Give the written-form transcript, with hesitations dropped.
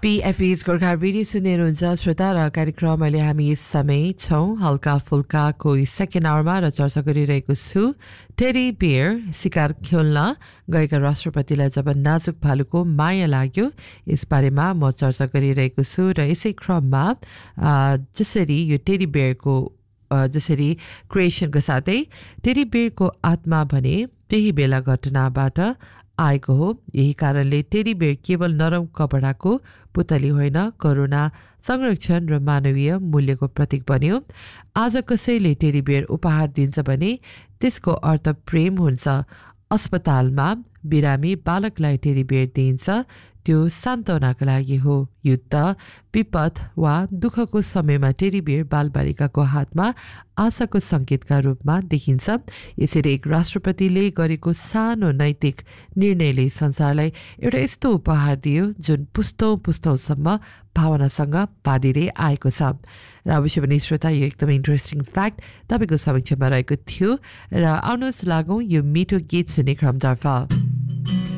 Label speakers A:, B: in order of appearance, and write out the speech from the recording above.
A: PFP's Gorkha radio सुन्नुहुन्छ श्रोता र कार्यक्रम अहिले हामी यस समय छौँ हल्का फुल्का कोही सेकेन्ड आवरमा र चर्चा गरिरहेको छु टेडी बियर शिकार खेल्न गएका राष्ट्रपतिलाई जब नाजुक भालुको माया लाग्यो यसबारेमा म चर्चा गरिरहेको छु र यसै क्रममा जसरी यो टेडी बियरको जसरी क्रिएसनको साथै टेडी बियरको आत्मा भने त्यही बेला घटनाबाट आएको हो यही कारणले टेडी बियर केवल नरम कपडाको पुतली होइन करुणा संरक्षण र मानवीय मूल्यको प्रतीक बन्यो आज कसैले टेडी बियर उपहार दिन्छ भने त्यसको अर्थ प्रेम हुन्छ अस्पतालमा बिरामी बालकलाई टेडी बियर दिइन्छ त्यो सान्त्वनाका लागि हो युद्ध विपद वा दुःखको समयमा टेडी बियर बालबालिकाको हातमा आशाको सङ्केतका रूपमा देखिन्छ यसरी एक राष्ट्रपतिले गरेको सानो नैतिक निर्णयले संसारलाई एउटा यस्तो उपहार दियो जुन पुस्तौँसम्म भावनासँग बाँधिँदै आएको छ र अवश्य पनि श्रोता यो एकदमै इन्ट्रेस्टिङ फ्याक्ट तपाईँको समक्षमा रहेको थियो र आउनुहोस् लागौँ यो मिठो गीत सुन्ने क्रमतर्फ